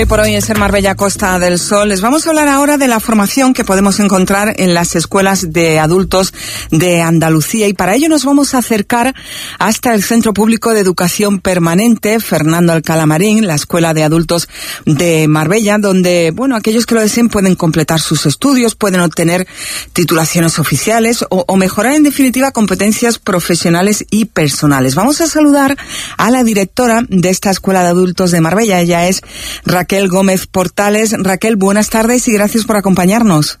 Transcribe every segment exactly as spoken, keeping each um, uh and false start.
Hoy por hoy en Ser Marbella Costa del Sol les vamos a hablar ahora de la formación que podemos encontrar en las escuelas de adultos de Andalucía, y para ello nos vamos a acercar hasta el Centro Público de Educación Permanente Fernando Alcalá Marín, la Escuela de Adultos de Marbella, donde, bueno, aquellos que lo deseen pueden completar sus estudios, pueden obtener titulaciones oficiales o, o mejorar en definitiva competencias profesionales y personales. Vamos a saludar a la directora de esta Escuela de Adultos de Marbella. Ella es Raquel Gómez Portales. Raquel, buenas tardes y gracias por acompañarnos.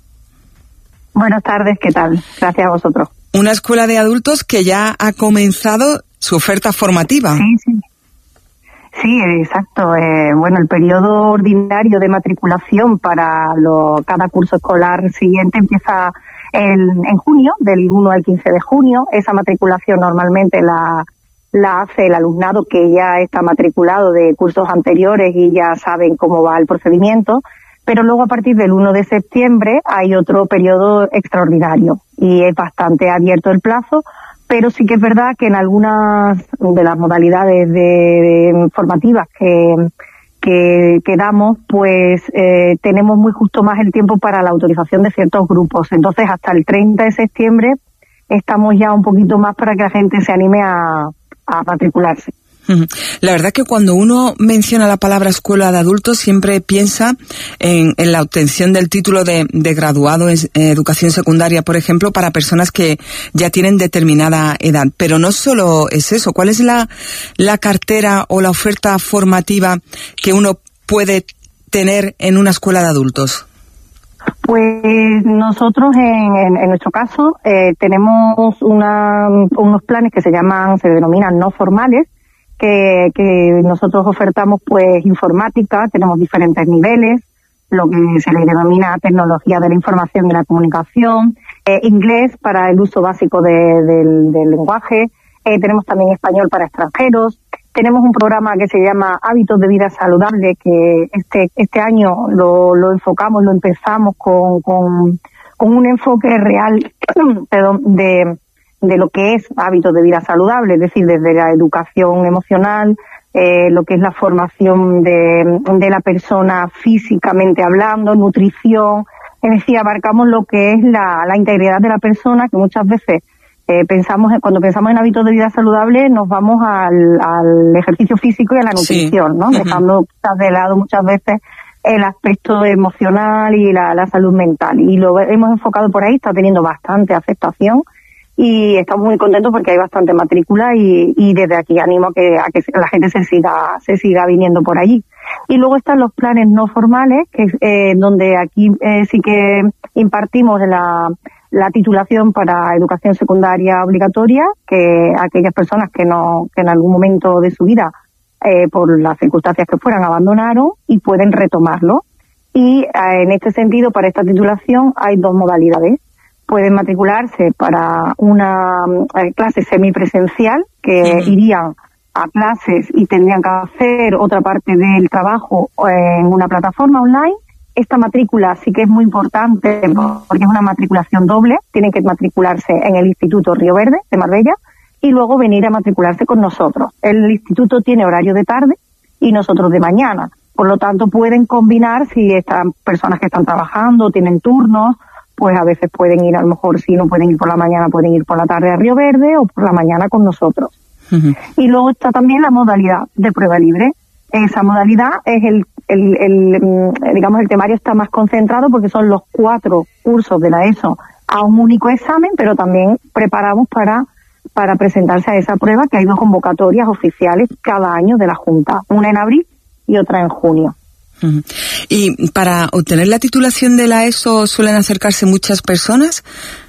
Buenas tardes, ¿qué tal? Gracias a vosotros. Una escuela de adultos que ya ha comenzado su oferta formativa. Sí, sí. Sí, exacto. Eh, bueno, el periodo ordinario de matriculación para lo, cada curso escolar siguiente empieza el, en junio, del uno al quince de junio. Esa matriculación normalmente la la hace el alumnado que ya está matriculado de cursos anteriores y ya saben cómo va el procedimiento, pero luego a partir del uno de septiembre hay otro periodo extraordinario y es bastante abierto el plazo, pero sí que es verdad que en algunas de las modalidades de, de formativas que, que, que damos, pues eh, tenemos muy justo más el tiempo para la autorización de ciertos grupos. Entonces hasta el treinta de septiembre estamos ya un poquito más para que la gente se anime a a matricularse. La verdad que cuando uno menciona la palabra escuela de adultos siempre piensa en, en la obtención del título de, de graduado en educación secundaria, por ejemplo, para personas que ya tienen determinada edad. Pero no solo es eso. ¿Cuál es la, la cartera o la oferta formativa que uno puede tener en una escuela de adultos? Pues nosotros en, en, en nuestro caso eh, tenemos una, unos planes que se llaman, se denominan no formales, que, que nosotros ofertamos pues informática, tenemos diferentes niveles, lo que se le denomina tecnología de la información y la comunicación, eh, inglés para el uso básico de, del, del lenguaje, eh, tenemos también español para extranjeros. Tenemos un programa que se llama Hábitos de Vida Saludable, que este este año lo, lo enfocamos, lo empezamos con, con, con un enfoque real perdón, de, de lo que es hábitos de vida saludable, es decir, desde la educación emocional, eh, lo que es la formación de, de la persona físicamente hablando, nutrición, es decir, abarcamos lo que es la, la integridad de la persona, que muchas veces Eh, pensamos cuando pensamos en hábitos de vida saludable nos vamos al, al ejercicio físico y a la nutrición, sí. ¿no? Uh-huh. Dejando de lado muchas veces el aspecto emocional y la, la salud mental, y lo hemos enfocado por ahí, está teniendo bastante aceptación y estamos muy contentos porque hay bastante matrícula y, y desde aquí animo a que, a que la gente se siga se siga viniendo por allí. Y luego están los planes no formales, que eh, donde aquí eh, sí que impartimos la la titulación para educación secundaria obligatoria, que aquellas personas que no que en algún momento de su vida, eh, por las circunstancias que fueran, abandonaron y pueden retomarlo. Y eh, en este sentido, para esta titulación hay dos modalidades. Pueden matricularse para una eh, clase semipresencial, que uh-huh. irían a clases y tendrían que hacer otra parte del trabajo en una plataforma online. Esta matrícula sí que es muy importante porque es una matriculación doble. Tienen que matricularse en el Instituto Río Verde de Marbella y luego venir a matricularse con nosotros. El instituto tiene horario de tarde y nosotros de mañana. Por lo tanto, pueden combinar, si están personas que están trabajando, tienen turnos, pues a veces pueden ir, a lo mejor si no pueden ir por la mañana, pueden ir por la tarde a Río Verde o por la mañana con nosotros. Uh-huh. Y luego está también la modalidad de prueba libre. Esa modalidad es el, el, el, digamos, el temario está más concentrado porque son los cuatro cursos de la ESO a un único examen, pero también preparamos para, para presentarse a esa prueba, que hay dos convocatorias oficiales cada año de la Junta, una en abril y otra en junio. Uh-huh. ¿Y para obtener la titulación de la ESO suelen acercarse muchas personas?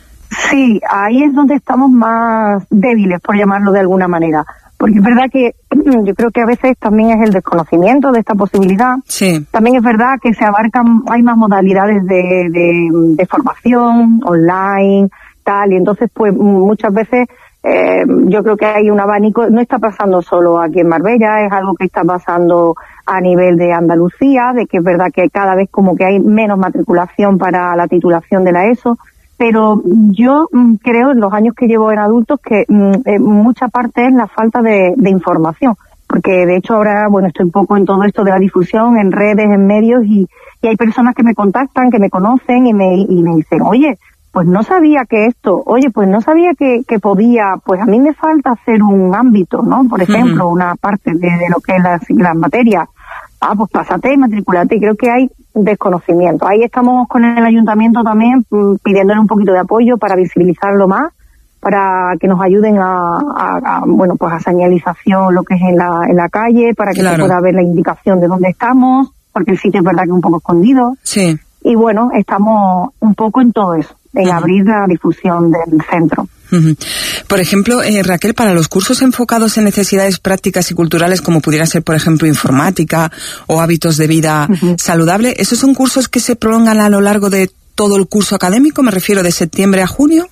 Sí, ahí es donde estamos más débiles, por llamarlo de alguna manera. Porque es verdad que yo creo que a veces también es el desconocimiento de esta posibilidad. Sí. También es verdad que se abarcan, hay más modalidades de, de, de formación online, tal, y entonces pues muchas veces eh, yo creo que hay un abanico. No está pasando solo aquí en Marbella, es algo que está pasando a nivel de Andalucía, de que es verdad que cada vez como que hay menos matriculación para la titulación de la ESO. Pero yo mm, creo, en los años que llevo en adultos, que mm, eh, mucha parte es la falta de, de información. porque de hecho ahora, bueno, estoy un poco en todo esto de la difusión, en redes, en medios, y, y hay personas que me contactan, que me conocen y me, y me dicen, oye, pues no sabía que esto, oye, pues no sabía que, que podía, pues a mí me falta hacer un ámbito, ¿no? Por ejemplo, uh-huh. una parte de, de lo que es la, la materia. Ah, pues pásate, matriculate, y creo que hay desconocimiento. Ahí estamos con el ayuntamiento también pidiéndole un poquito de apoyo para visibilizarlo más, para que nos ayuden a, a, a bueno, pues a señalización lo que es en la, en la calle, para que claro. se pueda ver la indicación de dónde estamos, porque el sitio es verdad que es un poco escondido. Sí. Y bueno, estamos un poco en todo eso, en uh-huh. abrir la difusión del centro. Uh-huh. Por ejemplo, eh, Raquel, para los cursos enfocados en necesidades prácticas y culturales, como pudiera ser, por ejemplo, informática o hábitos de vida uh-huh. saludable, ¿esos son cursos que se prolongan a lo largo de todo el curso académico? Me refiero de septiembre a junio.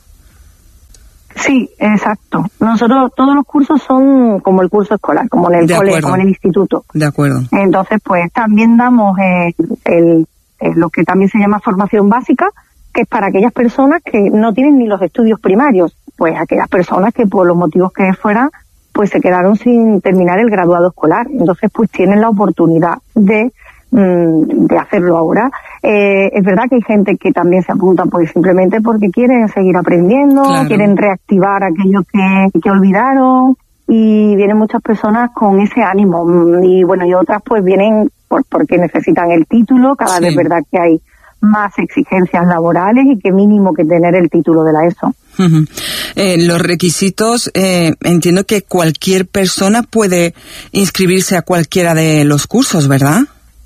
Sí, exacto. Nosotros, todos los cursos son como el curso escolar, como en el de cole, acuerdo. como en el instituto. De acuerdo. Entonces, pues también damos eh, el, el, lo que también se llama formación básica, que es para aquellas personas que no tienen ni los estudios primarios, pues aquellas personas que por los motivos que fuera, pues se quedaron sin terminar el graduado escolar. Entonces, pues tienen la oportunidad de de hacerlo ahora. Eh, es verdad que hay gente que también se apunta pues simplemente porque quieren seguir aprendiendo, claro. quieren reactivar aquello que, que olvidaron, y vienen muchas personas con ese ánimo, y bueno, y otras pues vienen por, porque necesitan el título. Cada sí. vez es verdad que hay más exigencias laborales y que mínimo que tener el título de la ESO. Uh-huh. Eh, los requisitos, eh, entiendo que cualquier persona puede inscribirse a cualquiera de los cursos, ¿verdad?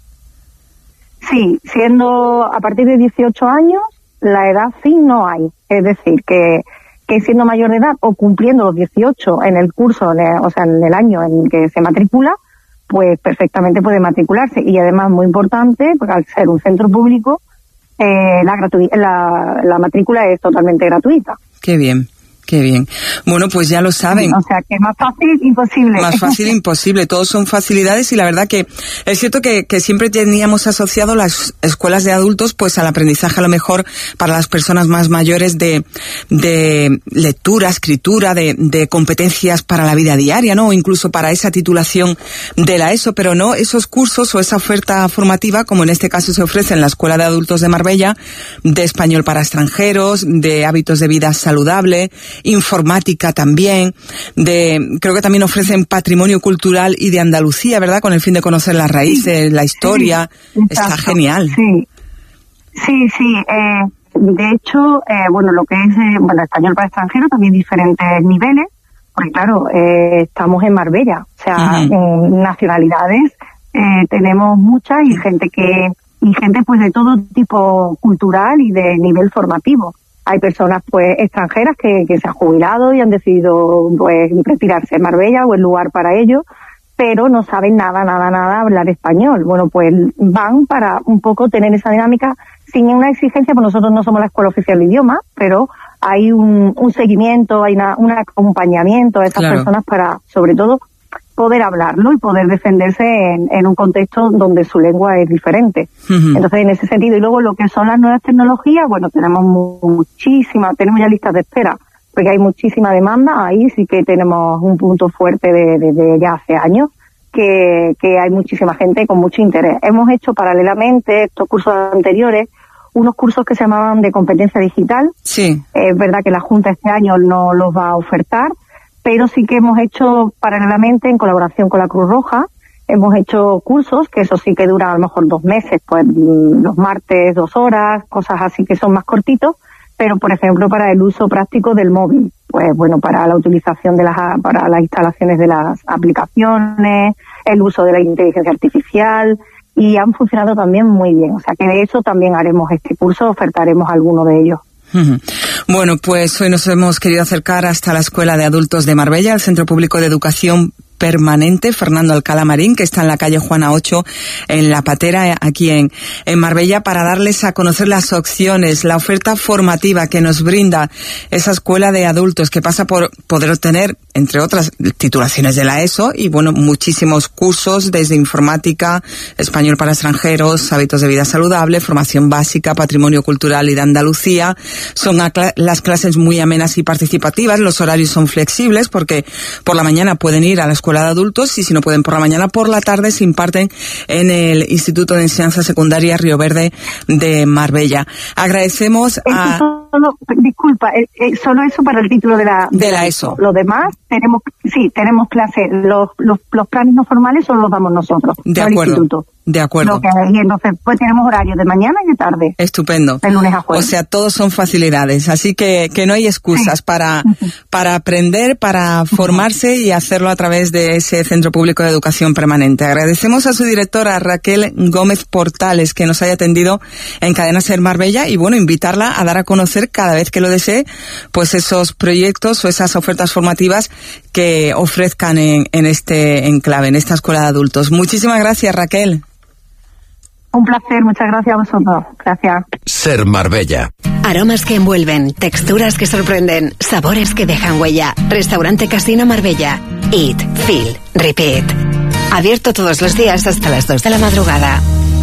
Sí, siendo a partir de dieciocho años, la edad fin no hay. Es decir, que, que siendo mayor de edad o cumpliendo los dieciocho en el curso, en el, o sea, en el año en que se matricula, pues perfectamente puede matricularse. Y además, muy importante, porque al ser un centro público, eh, la, gratu- la, la matrícula es totalmente gratuita. Qué bien. Qué bien. Bueno, pues ya lo saben. O sea, que más fácil imposible. Más fácil imposible. Todos son facilidades, y la verdad que es cierto que, que siempre teníamos asociado las escuelas de adultos pues al aprendizaje a lo mejor para las personas más mayores de, de lectura, escritura, de, de competencias para la vida diaria, ¿no? O incluso para esa titulación de la ESO, pero no esos cursos o esa oferta formativa, como en este caso se ofrece en la Escuela de Adultos de Marbella, de español para extranjeros, de hábitos de vida saludable, informática también, de creo que también ofrecen patrimonio cultural y de Andalucía, ¿verdad? Con el fin de conocer las raíces, la historia. Sí, está genial. Sí, sí, sí. Eh, de hecho, eh, bueno, lo que es eh, bueno, español para extranjeros, también diferentes niveles, porque claro, eh, estamos en Marbella, o sea, uh-huh. en nacionalidades eh, tenemos muchas, y gente que y gente pues de todo tipo cultural y de nivel formativo. Hay personas pues extranjeras que, que se han jubilado y han decidido pues retirarse en Marbella o el lugar para ello, pero no saben nada, nada, nada hablar español. Bueno, pues van para un poco tener esa dinámica sin una exigencia, pues nosotros no somos la escuela oficial de idiomas, pero hay un, un seguimiento, hay una, un acompañamiento a esas claro. personas para, sobre todo, poder hablarlo y poder defenderse en, en un contexto donde su lengua es diferente. Uh-huh. Entonces, en ese sentido, y luego lo que son las nuevas tecnologías, bueno, tenemos muchísimas, tenemos ya listas de espera, porque hay muchísima demanda. Ahí sí que tenemos un punto fuerte de, de, de ya hace años, que, que hay muchísima gente con mucho interés. Hemos hecho paralelamente estos cursos anteriores, unos cursos que se llamaban de competencia digital. Sí. Es verdad que la Junta este año no los va a ofertar, pero sí que hemos hecho paralelamente, en colaboración con la Cruz Roja, hemos hecho cursos, que eso sí que duran a lo mejor dos meses, pues los martes dos horas, cosas así que son más cortitos, pero por ejemplo para el uso práctico del móvil, pues bueno, para la utilización de las, para las instalaciones de las aplicaciones, el uso de la inteligencia artificial, y han funcionado también muy bien. O sea que de eso también haremos este curso, ofertaremos alguno de ellos. Bueno, pues hoy nos hemos querido acercar hasta la Escuela de Adultos de Marbella, el Centro Público de Educación Permanente Fernando Alcalá Marín, que está en la calle Juana ocho, en La Patera, aquí en, en Marbella, para darles a conocer las opciones, la oferta formativa que nos brinda esa escuela de adultos, que pasa por poder obtener, entre otras, titulaciones de la ESO y, bueno, muchísimos cursos desde informática, español para extranjeros, hábitos de vida saludable, formación básica, patrimonio cultural y de Andalucía. Son cl- las clases muy amenas y participativas, los horarios son flexibles porque por la mañana pueden ir a la escuela escuela de adultos, y si no pueden por la mañana, por la tarde se imparten en el Instituto de Enseñanza Secundaria Río Verde de Marbella. Agradecemos a... Solo, disculpa, eh, eh, solo eso para el título de la, de la ESO. Lo demás, tenemos, sí, tenemos clases. Los, los, los planes no formales solo los damos nosotros. De no acuerdo. El instituto. De acuerdo. Que, y entonces, pues tenemos horarios de mañana y de tarde. Estupendo. De lunes a jueves. O sea, todos son facilidades. Así que, que no hay excusas sí. para, para aprender, para formarse y hacerlo a través de ese Centro Público de Educación Permanente. Agradecemos a su directora, Raquel Gómez Portales, que nos haya atendido en Cadena Ser Marbella, y bueno, invitarla a dar a conocer cada vez que lo desee, pues esos proyectos o esas ofertas formativas que ofrezcan en, en este enclave, en esta escuela de adultos. Muchísimas gracias, Raquel. Un placer, muchas gracias a vosotros. Gracias. Ser Marbella. Aromas que envuelven, texturas que sorprenden, sabores que dejan huella. Restaurante Casino Marbella. Eat, feel, repeat. Abierto todos los días hasta las dos de la madrugada.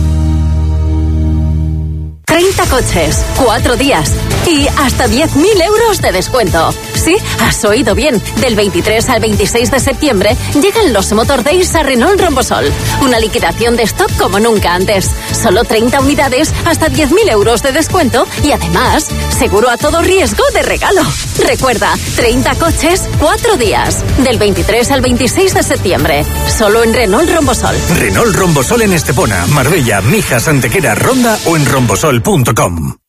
treinta coches, cuatro días y hasta diez mil euros de descuento. Sí, has oído bien. Del veintitrés al veintiséis de septiembre llegan los Motor Days a Renault Rombosol. Una liquidación de stock como nunca antes. Solo treinta unidades, hasta diez mil euros de descuento y además, seguro a todo riesgo de regalo. Recuerda, treinta coches, cuatro días. Del veintitrés al veintiséis de septiembre. Solo en Renault Rombosol. Renault Rombosol en Estepona, Marbella, Mijas, Antequera, Ronda o en rombosol punto com.